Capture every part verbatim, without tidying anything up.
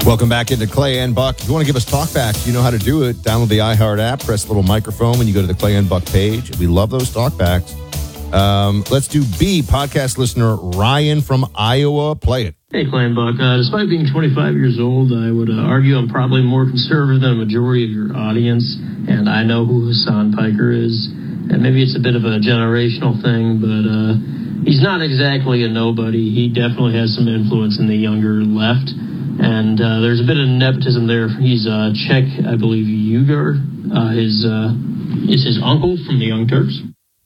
Welcome back into Clay and Buck. If you want to give us talkbacks, you know how to do it. Download the iHeart app, press the little microphone when you go to the Clay and Buck page. We love those talkbacks. Um, let's do B, podcast listener Ryan from Iowa. Play it. Hey, Clay and Buck. Uh, despite being twenty-five years old, I would uh, argue I'm probably more conservative than a majority of your audience, and I know who Hassan Piker is. And maybe it's a bit of a generational thing, but uh, he's not exactly a nobody. He definitely has some influence in the younger left. And uh, there's a bit of nepotism there. He's uh, Czech, I believe, Uyghur. Uh, his uh, is his uncle from the Young Turks.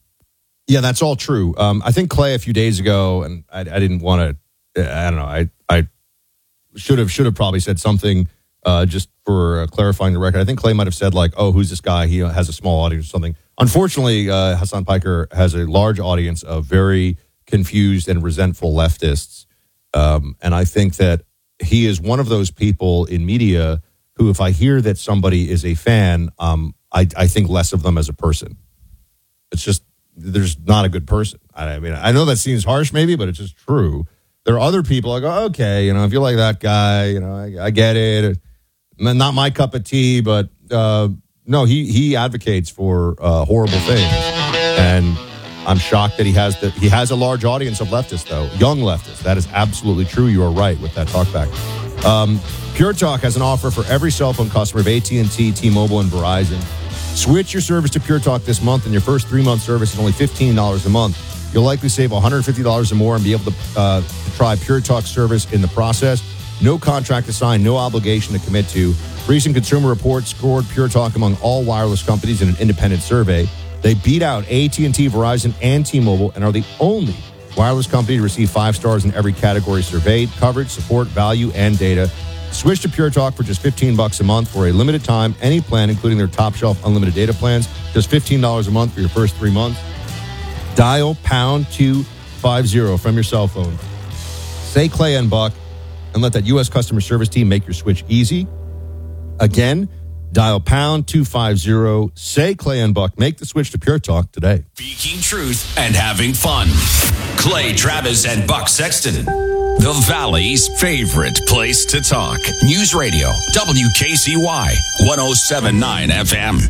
Yeah, that's all true. Um, I think Clay a few days ago, and I, I didn't want to. I don't know. I I should have should have probably said something uh, just for uh, clarifying the record. I think Clay might have said like, "Oh, who's this guy? He has a small audience or something." Unfortunately, uh, Hassan Piker has a large audience of very confused and resentful leftists, um, and I think that he is one of those people in media who, if I hear that somebody is a fan, um, I, I think less of them as a person. It's just, there's not a good person. I, I mean, I know that seems harsh maybe, but it's just true. There are other people I go, okay, you know, if you like that guy, you know, I, I get it. Not my cup of tea, but uh, no, he, he advocates for uh, horrible things. And I'm shocked that he has the he has a large audience of leftists, though. Young leftists. That is absolutely true. You are right with that talkback. Um, Pure Talk has an offer for every cell phone customer of A T and T, T-Mobile, and Verizon. Switch your service to Pure Talk this month, and your first three-month service is only fifteen dollars a month. You'll likely save one hundred fifty dollars or more and be able to, uh, to try Pure Talk service in the process. No contract to sign, no obligation to commit to. Recent Consumer Report scored Pure Talk among all wireless companies in an independent survey. They beat out A T and T, Verizon, and T-Mobile and are the only wireless company to receive five stars in every category surveyed: coverage, support, value, and data. Switch to Pure Talk for just fifteen bucks a month for a limited time. Any plan, including their top shelf unlimited data plans, just fifteen dollars a month for your first three months. Dial pound two fifty from your cell phone. Say Clay and Buck and let that U S customer service team make your switch easy. Again, dial pound two fifty, say Clay and Buck, make the switch to Pure Talk today. Speaking truth and having fun. Clay Travis and Buck Sexton. The Valley's favorite place to talk. News Radio, W K C Y, one oh seven point nine F M.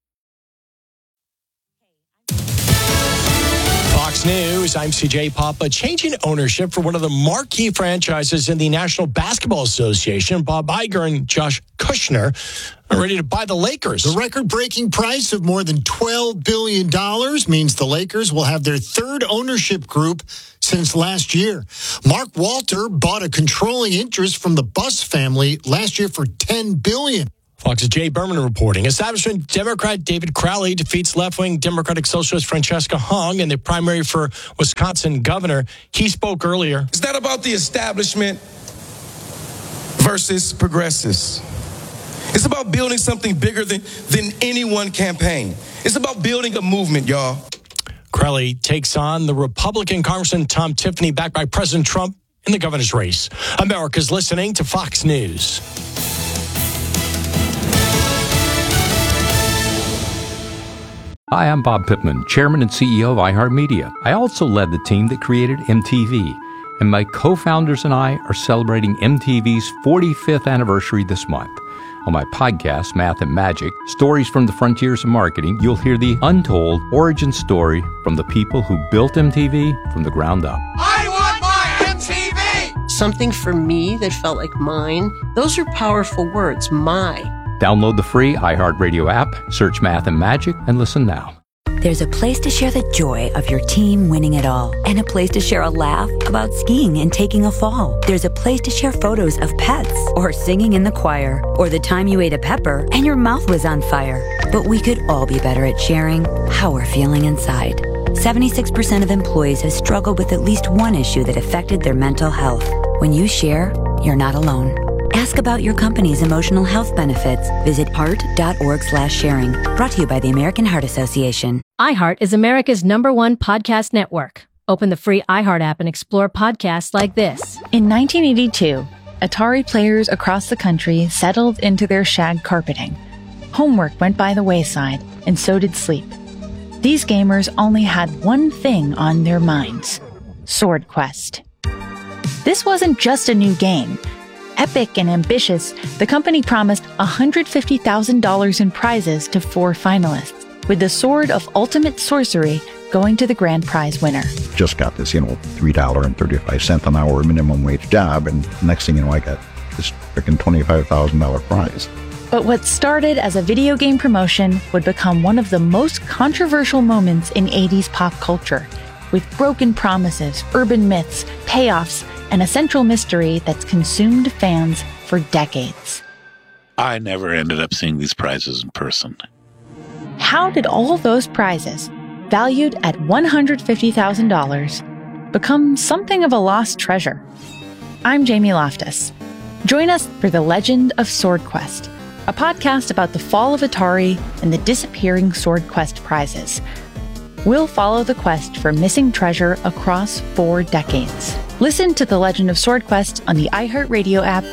Fox News, I'm C J Papa. Changing ownership for one of the marquee franchises in the National Basketball Association, Bob Iger and Josh Kushner are ready to buy the Lakers. The record-breaking price of more than twelve billion dollars means the Lakers will have their third ownership group since last year. Mark Walter bought a controlling interest from the Buss family last year for ten billion dollars. Fox's Jay Berman reporting. Establishment Democrat David Crowley defeats left-wing Democratic Socialist Francesca Hung in the primary for Wisconsin governor. He spoke earlier. It's not about the establishment versus progressives. It's about building something bigger than, than any one campaign. It's about building a movement, y'all. Crowley takes on the Republican Congressman Tom Tiffany, backed by President Trump, in the governor's race. America's listening to Fox News. Hi, I'm Bob Pittman, Chairman and C E O of iHeartMedia. I also led the team that created M T V, and my co-founders and I are celebrating M T V's forty-fifth anniversary this month. On my podcast, Math and Magic, Stories from the Frontiers of Marketing, you'll hear the untold origin story from the people who built M T V from the ground up. I want my M T V! Something for me that felt like mine. Those are powerful words, my. Download the free iHeartRadio app, search Math and Magic, and listen now. There's a place to share the joy of your team winning it all, and a place to share a laugh about skiing and taking a fall. There's a place to share photos of pets, or singing in the choir, or the time you ate a pepper and your mouth was on fire. But we could all be better at sharing how we're feeling inside. seventy-six percent of employees have struggled with at least one issue that affected their mental health. When you share, you're not alone. Ask about your company's emotional health benefits. Visit heart.org slash sharing. Brought to you by the American Heart Association. iHeart is America's number one podcast network. Open the free iHeart app and explore podcasts like this. In nineteen eighty-two, Atari players across the country settled into their shag carpeting. Homework went by the wayside, and so did sleep. These gamers only had one thing on their minds: Sword Quest. This wasn't just a new game. Epic and ambitious, the company promised one hundred fifty thousand dollars in prizes to four finalists, with the Sword of Ultimate Sorcery going to the grand prize winner. Just got this, you know, three dollars and thirty-five cents an hour minimum wage job, and next thing you know, I got this freaking twenty-five thousand dollars prize. But what started as a video game promotion would become one of the most controversial moments in eighties pop culture, with broken promises, urban myths, payoffs, and a central mystery that's consumed fans for decades. I never ended up seeing these prizes in person. How did all those prizes, valued at one hundred fifty thousand dollars, become something of a lost treasure? I'm Jamie Loftus. Join us for The Legend of Sword Quest, a podcast about the fall of Atari and the disappearing Sword Quest prizes. We'll follow the quest for missing treasure across four decades. Listen to The Legend of Sword Quest on the iHeartRadio app.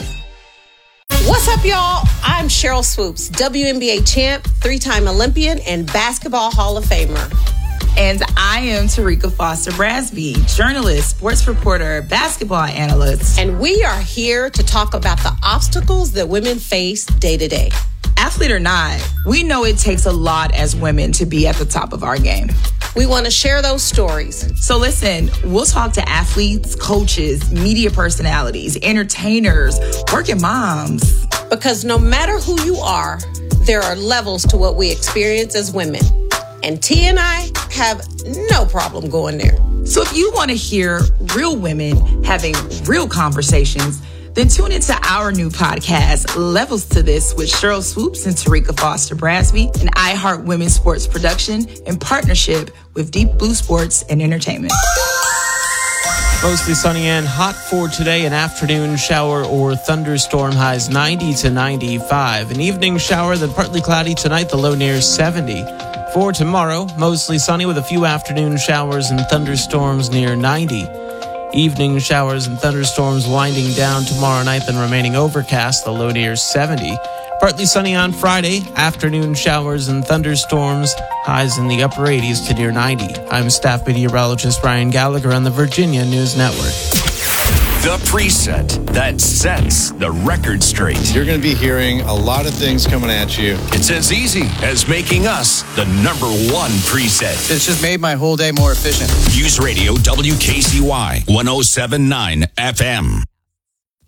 What's up, y'all? I'm Cheryl Swoops, W N B A champ, three-time Olympian, and Basketball Hall of Famer. And I am Tarika Foster Brasby, journalist, sports reporter, basketball analyst. And we are here to talk about the obstacles that women face day to day. Athlete or not, we know it takes a lot as women to be at the top of our game. We want to share those stories. So listen, we'll talk to athletes, coaches, media personalities, entertainers, working moms. Because no matter who you are, there are levels to what we experience as women. And T and I have no problem going there. So if you want to hear real women having real conversations, then tune into our new podcast, Levels to This, with Cheryl Swoops and Tarika Foster Brasby, an iHeart Women's Sports production in partnership with Deep Blue Sports and Entertainment. Mostly sunny and hot for today. An afternoon shower or thunderstorm, highs ninety to ninety-five. An evening shower, then partly cloudy tonight, the low near seventy. For tomorrow, mostly sunny with a few afternoon showers and thunderstorms near ninety. Evening showers and thunderstorms winding down tomorrow night, then remaining overcast, the low near seventy. Partly sunny on Friday, afternoon showers and thunderstorms, highs in the upper eighties to near ninety. I'm staff meteorologist Brian Gallagher on the Virginia News Network. The preset that sets the record straight. You're going to be hearing a lot of things coming at you. It's as easy as making us the number one preset. It's just made my whole day more efficient. News Radio W K C Y one oh seven point nine F M.